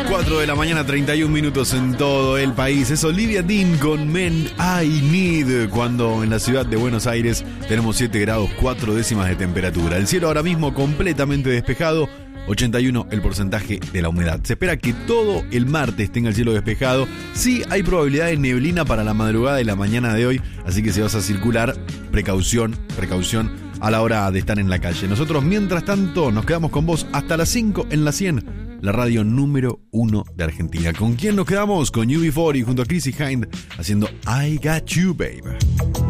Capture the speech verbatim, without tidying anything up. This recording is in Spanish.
cuatro de la mañana, treinta y un minutos en todo el país. Es Olivia Dean con Men I Need, cuando en la ciudad de Buenos Aires tenemos siete grados, cuatro décimas de temperatura. El cielo ahora mismo completamente despejado, ochenta y uno el porcentaje de la humedad. Se espera que todo el martes tenga el cielo despejado. Sí hay probabilidad de neblina para la madrugada y la mañana de hoy, así que si vas a circular, precaución, precaución a la hora de estar en la calle. Nosotros, mientras tanto, nos quedamos con vos hasta las cinco en la cien. La radio número uno de Argentina. ¿Con quién nos quedamos? Con U B cuarenta junto a Chrissy Hind haciendo I Got You, Babe.